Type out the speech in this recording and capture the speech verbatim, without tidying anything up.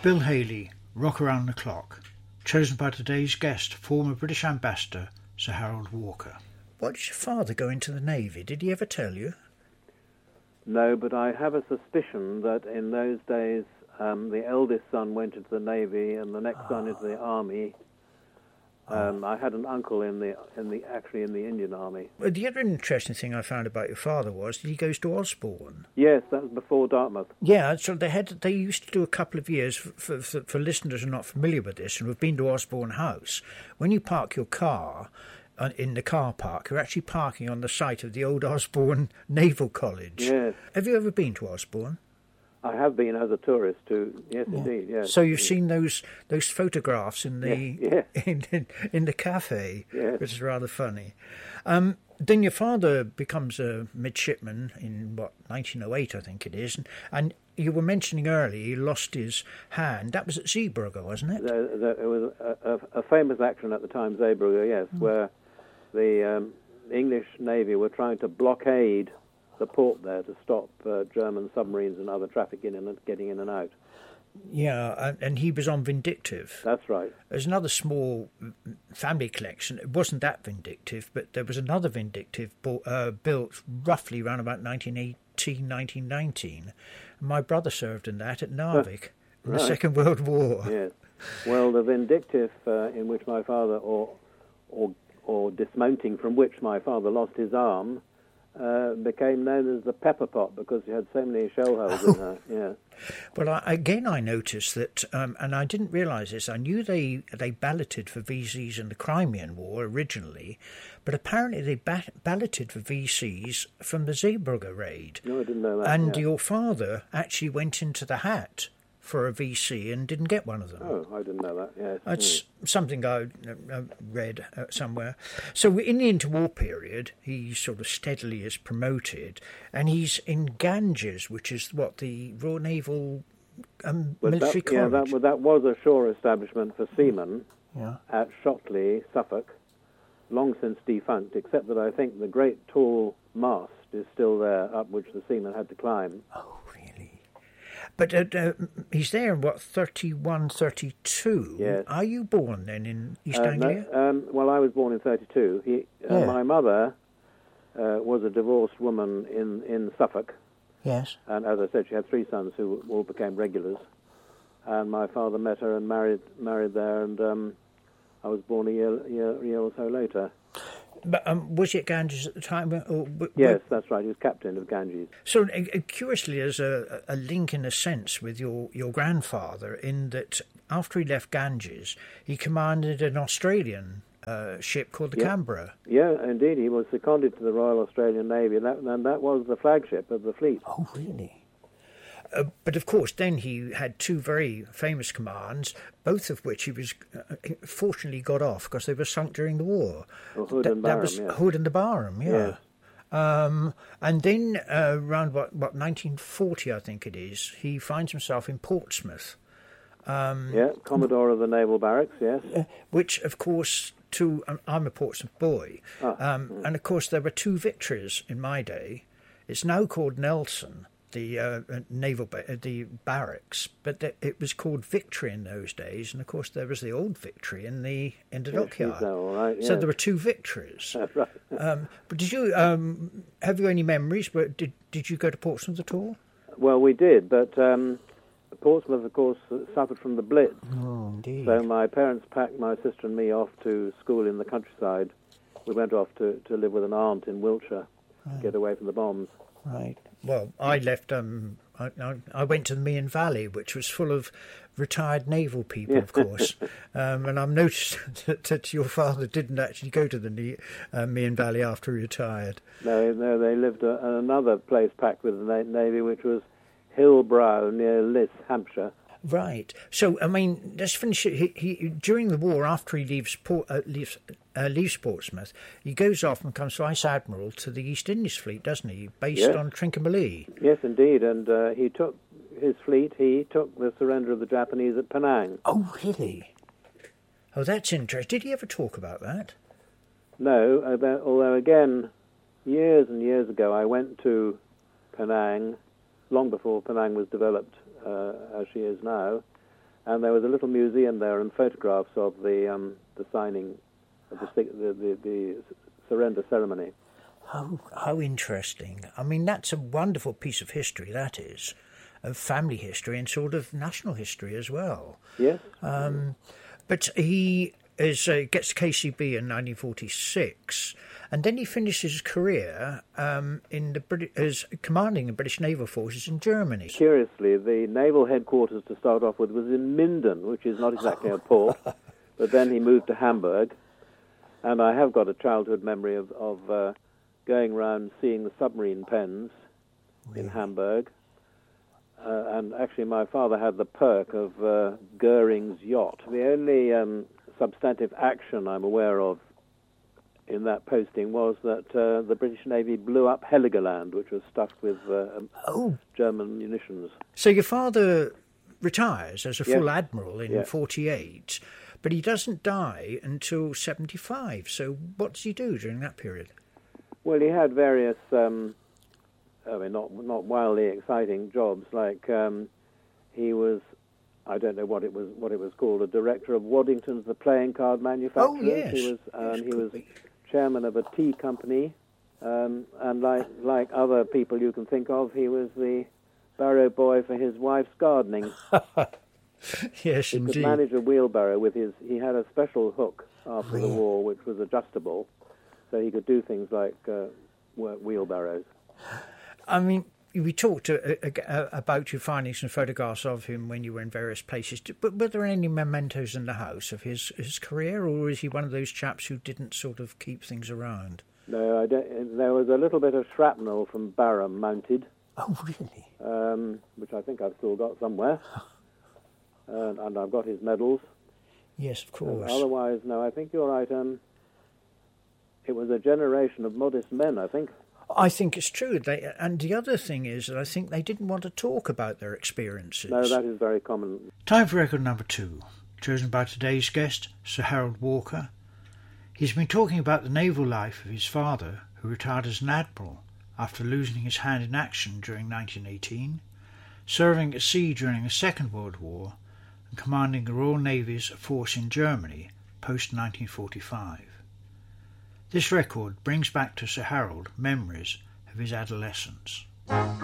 Bill Haley, Rock Around the Clock, chosen by today's guest, former British Ambassador Sir Harold Walker. Why did your father go into the Navy? Did he ever tell you? No, but I have a suspicion that in those days um, the eldest son went into the Navy and the next oh. son into the Army. Um, I had an uncle in the in the actually in the Indian Army. Well, the other interesting thing I found about your father was that he goes to Osborne. Yes, that was before Dartmouth. Yeah, so they had they used to do a couple of years for, for, for listeners who are not familiar with this and who've been to Osborne House. When you park your car in the car park, you're actually parking on the site of the old Osborne Naval College. Yes. Have you ever been to Osborne? I have been as a tourist too. Yes, yeah. indeed. Yes. So you've seen those those photographs in the yes, yes. In, in in the cafe, yes. which is rather funny. Um, then your father becomes a midshipman in what nineteen oh eight, I think it is, and, and you were mentioning earlier he lost his hand. That was at Zeebrugge, wasn't it? The, the, it was a, a, a famous action at the time, Zeebrugge, yes, mm. where the um, English Navy were trying to blockade the port there to stop uh, German submarines and other traffic in and getting in and out. Yeah, and he was on Vindictive. That's right. There's another small family collection. It wasn't that Vindictive, but there was another Vindictive bought, uh, built roughly around about nineteen eighteen, nineteen nineteen. My brother served in that at Narvik in right. the Second World War. Yes. Well, the Vindictive, uh, in which my father, or, or, or dismounting from which my father lost his arm, Uh, became known as the Pepper Pot because it had so many shell holes oh. in her. Yeah. Well, I, again, I noticed that, um, and I didn't realise this. I knew they they balloted for V Cs in the Crimean War originally, but apparently they ba- balloted for V Cs from the Zeebrugge raid. No, I didn't know that. And yeah. your father actually went into the hat for a V C and didn't get one of them. Oh, I didn't know that, yes. That's mm. something I uh, read uh, somewhere. So in the interwar period, he sort of steadily is promoted, and he's in Ganges, which is what, the Royal Naval um, well, Military that, College? Yeah, that, well, that was a shore establishment for seamen yeah. at Shotley, Suffolk, long since defunct, except that I think the great tall mast is still there, up which the seamen had to climb. Oh, really? But uh, uh, he's there in, what, thirty-one, thirty-two? Yes. Are you born then in East uh, Anglia? No, um, well, I was born in thirty-two. He, uh, yeah. My mother uh, was a divorced woman in, in Suffolk. Yes. And as I said, she had three sons who all became regulars. And my father met her and married married there, and um, I was born a year, year, year or so later. But um, was he at Ganges at the time? Or, or, yes, that's right. He was captain of Ganges. So, uh, curiously, there's a, a link in a sense with your, your grandfather in that after he left Ganges, he commanded an Australian uh, ship called the yeah. Canberra. Yeah, indeed. He was seconded to the Royal Australian Navy, and that, and that was the flagship of the fleet. Oh, really? Uh, but of course, then he had two very famous commands, both of which he was uh, fortunately got off because they were sunk during the war. Well, Hood that, and Barham, that was yeah. Hood and the Barham, yeah. Yes. Um, and then uh, around what, what nineteen forty, I think it is, he finds himself in Portsmouth. Um, yeah, Commodore of the Naval Barracks, yes. Uh, which, of course, to um, I'm a Portsmouth boy, ah, um, mm. and of course there were two victories in my day. It's now called Nelson. The uh, naval, ba- the barracks, but the, it was called Victory in those days, and of course there was the old Victory in the in the yes, dockyard. All right, yes. So there were two victories. That's right. um, but did you um, have you any memories? But did did you go to Portsmouth at all? Well, we did, but um, Portsmouth, of course, suffered from the Blitz. Oh, indeed. So my parents packed my sister and me off to school in the countryside. We went off to, to live with an aunt in Wiltshire, right. to get away from the bombs. Right. Well, I left. Um, I, I went to the Meon Valley, which was full of retired naval people, of course. um, and I've noticed that, that your father didn't actually go to the uh, Meon Valley after he retired. No, no, they lived at another place packed with the Navy, which was Hillbrow near Liss, Hampshire. Right. So, I mean, let's finish it. He, he, during the war, after he leaves, Port, uh, leaves, uh, leaves Portsmouth, he goes off and becomes Vice Admiral to the East Indies Fleet, doesn't he? Based yes. on Trincomalee. Yes, indeed. And uh, he took his fleet, he took the surrender of the Japanese at Penang. Oh, really? Oh, that's interesting. Did he ever talk about that? No, about, although, again, years and years ago, I went to Penang, long before Penang was developed uh, as she is now, And there was a little museum there and photographs of the um, the signing of the, the, the, the surrender ceremony. How, how interesting. I mean, that's a wonderful piece of history, that is, of family history and sort of national history as well. Yes. Um, but he is, uh, gets K C B in nineteen forty-six, and then he finishes his career um, in the British, as commanding the British naval forces in Germany. Curiously, the naval headquarters to start off with was in Minden, which is not exactly a port, but then he moved to Hamburg, and I have got a childhood memory of, of uh, going around seeing the submarine pens really? in Hamburg. Uh, and actually, my father had the perk of uh, Goering's yacht. The only um, substantive action I'm aware of in that posting was that uh, the British Navy blew up Heligoland, which was stuffed with uh, oh. German munitions. So your father retires as a yes. full admiral in yes. forty-eight, but he doesn't die until seventy-five. So what does he do during that period? Well, he had various... Um, I mean, not not wildly exciting jobs. Like um, he was, I don't know what it was what it was called, a director of Waddington's, the playing card manufacturers. Oh yes, he was. Um, yes, he was be. chairman of a tea company, um, and like like other people you can think of, he was the barrow boy for his wife's gardening. Yes, he indeed. could manage a wheelbarrow with his. He had a special hook after really? the war, which was adjustable, so he could do things like uh, work wheelbarrows. I mean, we talked uh, uh, about you finding some photographs of him when you were in various places, but were there any mementos in the house of his, his career, or is he one of those chaps who didn't sort of keep things around? No, I don't, there was a little bit of shrapnel from Barham mounted. Oh, really? Um, which I think I've still got somewhere. uh, and I've got his medals. Yes, of course. Uh, otherwise, no, I think you're right. Um, it was a generation of modest men, I think. I think it's true. They, and the other thing is that I think they didn't want to talk about their experiences. No, that is very common. Time for record number two, chosen by today's guest, Sir Harold Walker. He's been talking about the naval life of his father, who retired as an admiral after losing his hand in action during nineteen eighteen, serving at sea during the Second World War, and commanding the Royal Navy's force in Germany post nineteen forty-five. This record brings back to Sir Harold memories of his adolescence.